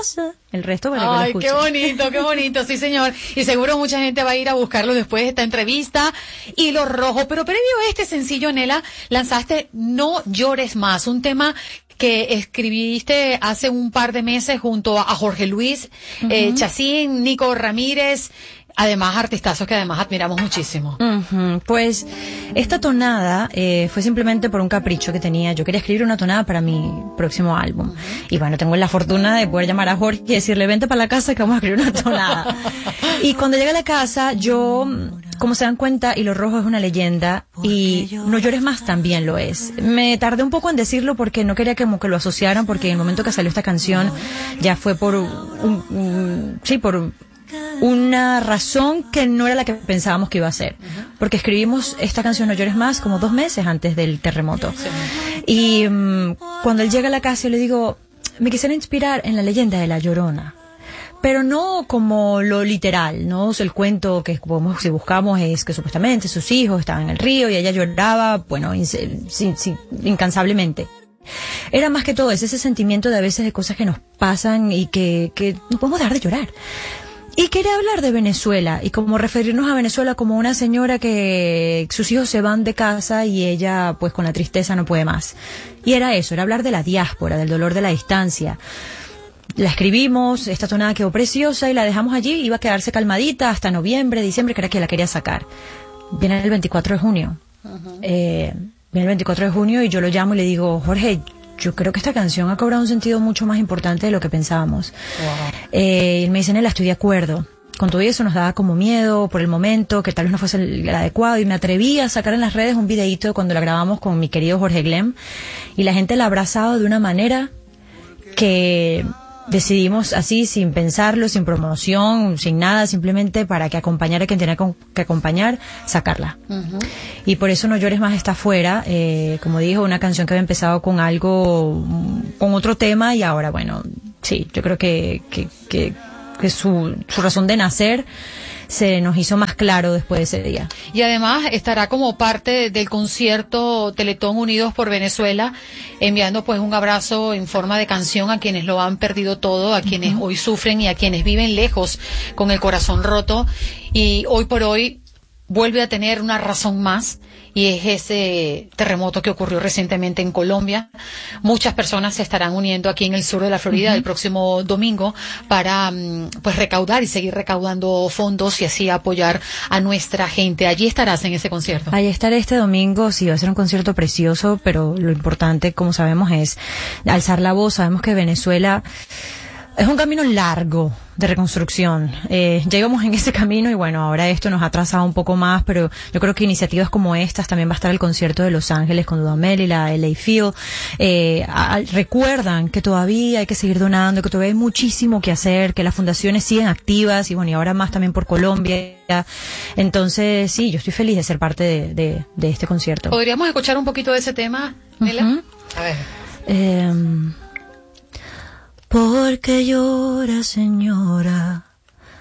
casa. El resto para que lo escuchen. Qué bonito, sí señor. Y seguro mucha gente va a ir a buscarlo después de esta entrevista. Hilo Rojo. Pero previo a este sencillo, Nela, lanzaste No Llores Más, un tema que escribiste hace un par de meses junto a Jorge Luis, Chacín, Nico Ramírez, además artistazos que además admiramos muchísimo. Pues esta tonada fue simplemente por un capricho que tenía. Yo quería escribir una tonada para mi próximo álbum. Y bueno, tengo la fortuna de poder llamar a Jorge y decirle, vente para la casa que vamos a escribir una tonada. Y cuando llegué a la casa, yo, como se dan cuenta, Hilo Rojo es una leyenda y No Llores Más también lo es. Me tardé un poco en decirlo porque no quería como que lo asociaran, porque en el momento que salió esta canción ya fue por por una razón que no era la que pensábamos que iba a ser. Porque escribimos esta canción No Llores Más como 2 meses antes del terremoto. Y cuando él llega a la casa yo le digo, me quisiera inspirar en la leyenda de La Llorona. Pero no como lo literal, ¿no? O sea, el cuento que si buscamos es que supuestamente sus hijos estaban en el río y ella lloraba, bueno, incansablemente. Era más que todo ese sentimiento de a veces de cosas que nos pasan y que no podemos dejar de llorar. Y quería hablar de Venezuela y como referirnos a Venezuela como una señora que sus hijos se van de casa y ella pues con la tristeza no puede más. Y era eso, era hablar de la diáspora, del dolor de la distancia. La escribimos, esta tonada quedó preciosa y la dejamos allí, iba a quedarse calmadita hasta noviembre, diciembre, que era que la quería sacar. Viene el 24 de junio. Viene el 24 de junio y yo lo llamo y le digo, Jorge, yo creo que esta canción ha cobrado un sentido mucho más importante de lo que pensábamos. Y él me dice, Nela, estoy de acuerdo. Con todo eso nos daba como miedo por el momento, que tal vez no fuese el adecuado, y me atreví a sacar en las redes un videíto cuando la grabamos con mi querido Jorge Glem, y la gente la ha abrazado de una manera que decidimos así, sin pensarlo, sin promoción, sin nada, simplemente para que acompañara a quien tenía que acompañar, sacarla. Y por eso No Llores Más está fuera, como dijo, una canción que había empezado con algo, con otro tema, y ahora, bueno, sí, yo creo que su razón de nacer se nos hizo más claro después de ese día. Y además estará como parte del concierto Teletón Unidos por Venezuela, enviando pues un abrazo en forma de canción a quienes lo han perdido todo, a quienes hoy sufren y a quienes viven lejos con el corazón roto, y hoy por hoy vuelve a tener una razón más, y es ese terremoto que ocurrió recientemente en Colombia. Muchas personas se estarán uniendo aquí en el sur de la Florida el próximo domingo para pues recaudar y seguir recaudando fondos y así apoyar a nuestra gente. Allí estarás en ese concierto. Allí estaré este domingo, sí, va a ser un concierto precioso, pero lo importante, como sabemos, es alzar la voz. Sabemos que Venezuela es un camino largo de reconstrucción. Ya íbamos en ese camino y bueno, ahora esto nos ha atrasado un poco más, pero yo creo que iniciativas como estas, también va a estar el concierto de Los Ángeles con Dudamel y la LA Feel, recuerdan que todavía hay que seguir donando, que todavía hay muchísimo que hacer, que las fundaciones siguen activas y bueno, y ahora más también por Colombia. Entonces, sí, yo estoy feliz de ser parte de este concierto. ¿Podríamos escuchar un poquito de ese tema, Nela? A ver. ¿Por qué llora, señora?